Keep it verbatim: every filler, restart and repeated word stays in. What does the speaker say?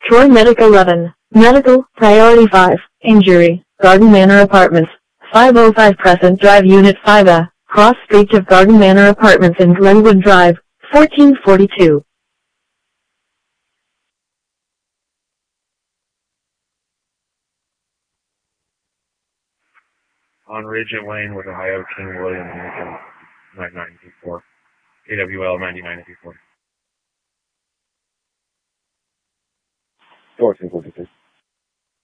Troy Medic eleven, Medical, Priority five, Injury, Garden Manor Apartments, five oh five Crescent Drive Unit five A, Cross Street of Garden Manor Apartments in Glenwood Drive, fourteen forty-two. On Regent Lane with Ohio King William Lincoln, nine nine two four. A W L ninety-nine two four. Four two four.